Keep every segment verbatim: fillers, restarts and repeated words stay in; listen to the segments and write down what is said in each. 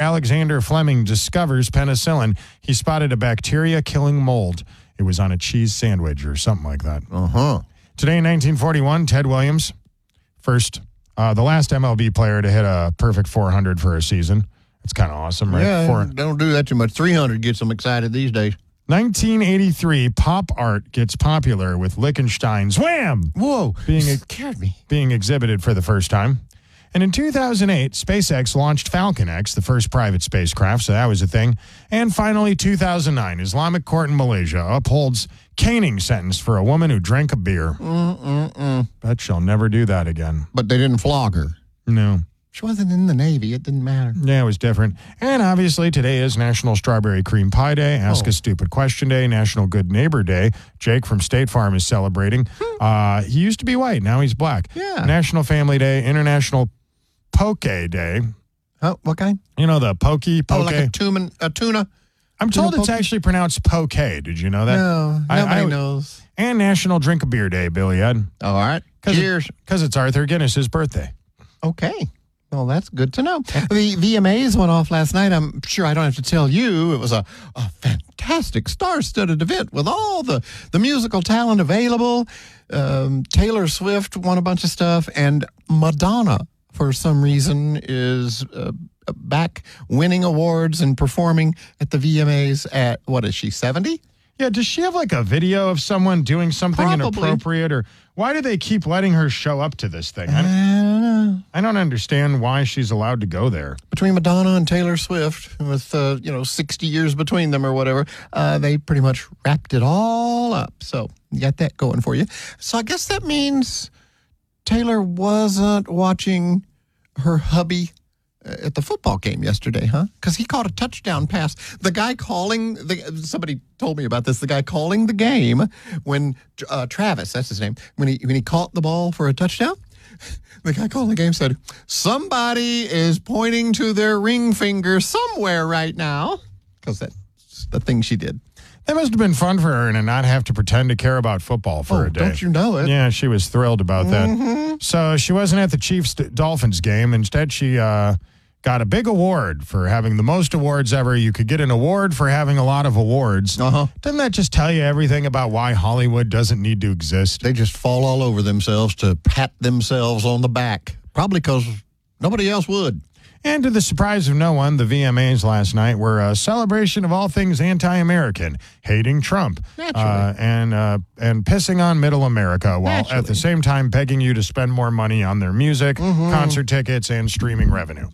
Alexander Fleming discovers penicillin, he spotted a bacteria killing mold. It was on a cheese sandwich or something like that. Uh-huh. Today in nineteen forty-one, Ted Williams, first, uh, the last M L B player to hit a perfect four hundred for a season. It's kind of awesome, right? Yeah, Four. don't do that too much. three hundred gets them excited these days. nineteen eighty-three, pop art gets popular with Lichtenstein's Wham! Whoa, Being you a- scared me. being exhibited for the first time. And in two thousand eight, SpaceX launched Falcon X, the first private spacecraft, so that was a thing. And finally, two thousand nine, Islamic court in Malaysia upholds caning sentence for a woman who drank a beer. Mm-mm-mm. Bet she'll never do that again. But they didn't flog her. No. She wasn't in the Navy. It didn't matter. Yeah, it was different. And obviously, today is National Strawberry Cream Pie Day, Ask Oh. a Stupid Question Day, National Good Neighbor Day. Jake from State Farm is celebrating. Uh, he used to be white. Now he's black. Yeah. National Family Day, International Poke Day. Oh, what kind? You know, the pokey, poke. Oh, like a tuna. A tuna? I'm told tuna it's poke? actually pronounced poke. Did you know that? No, I- nobody I- knows. And National Drink a Beer Day, Billy Ed. All right. Cause Cheers. Because it's Arthur Guinness's birthday. Okay. Well, that's good to know. The V M As went off last night. I'm sure I don't have to tell you. It was a, a fantastic star-studded event with all the, the musical talent available. Um, Taylor Swift won a bunch of stuff, and Madonna, for some reason, is uh, back winning awards and performing at the V M As at, what is she, seventy? Yeah, does she have like a video of someone doing something Probably. inappropriate? Or why do they keep letting her show up to this thing? I I don't, don't know. I don't understand why she's allowed to go there. Between Madonna and Taylor Swift, with, uh, you know, sixty years between them or whatever, uh, they pretty much wrapped it all up. So you got that going for you. So I guess that means Taylor wasn't watching her hubby at the football game yesterday, huh? Because he caught a touchdown pass. The guy calling, the, somebody told me about this, the guy calling the game when, uh, Travis, that's his name, when he when he caught the ball for a touchdown, the guy calling the game said, somebody is pointing to their ring finger somewhere right now. Because that's the thing she did. That must have been fun for her to not have to pretend to care about football for Oh, a day. don't you know it? Yeah, she was thrilled about Mm-hmm. that. So she wasn't at the Chiefs-Dolphins game. Instead, she uh, got a big award for having the most awards ever. You could get an award for having a lot of awards. Uh-huh. Doesn't that just tell you everything about why Hollywood doesn't need to exist? They just fall all over themselves to pat themselves on the back. Probably because nobody else would. And to the surprise of no one, the V M As last night were a celebration of all things anti-American, hating Trump, Naturally. uh, and uh, and pissing on Middle America, while Naturally. at the same time begging you to spend more money on their music, Mm-hmm. concert tickets, and streaming revenue.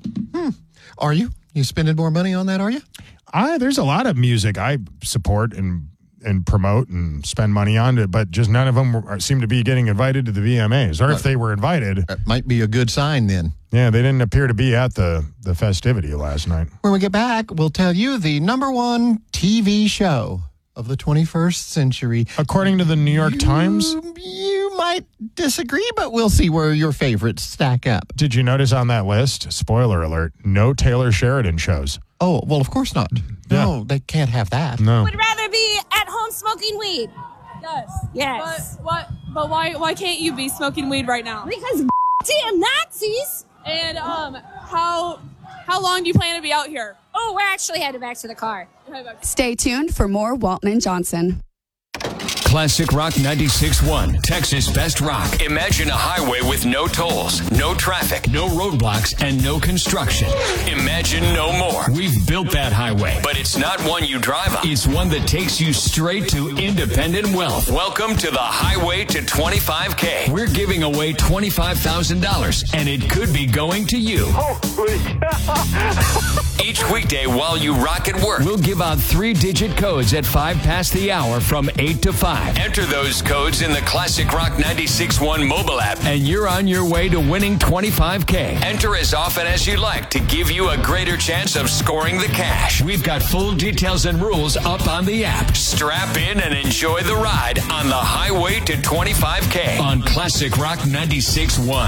Are you? You spending more money on that, are you? I there's a lot of music I support and and promote and spend money on it, but just none of them were, seem to be getting invited to the V M As. Or if they were invited, That might be a good sign then. yeah, they didn't appear to be at the the festivity last night. When we get back, we'll tell you the number one T V show of the twenty-first century. According to the New York Times. You, you might disagree, but we'll see where your favorites stack up. Did you notice on that list, spoiler alert, no Taylor Sheridan shows? Oh, well, of course not. No, they can't have that. No. Would rather be at home smoking weed. Yes. Yes. But what? But why? Why can't you be smoking weed right now? Because damn Nazis. And um, how how long do you plan to be out here? Oh, we're actually headed back to the car. Stay tuned for more Waltman Johnson. Classic Rock ninety-six point one, Texas Best Rock. Imagine a highway with no tolls, no traffic, no roadblocks, and no construction. Imagine no more. We've built that highway, but it's not one you drive on. It's one that takes you straight to independent wealth. Welcome to the Highway to twenty-five K. We're giving away twenty-five thousand dollars, and it could be going to you. Each weekday while you rock at work, we'll give out three-digit codes at five past the hour from eight to five. Enter those codes in the Classic Rock ninety-six point one mobile app, and you're on your way to winning twenty-five K. Enter as often as you like to give you a greater chance of scoring the cash. We've got full details and rules up on the app. Strap in and enjoy the ride on the Highway to twenty-five K on Classic Rock ninety-six point one.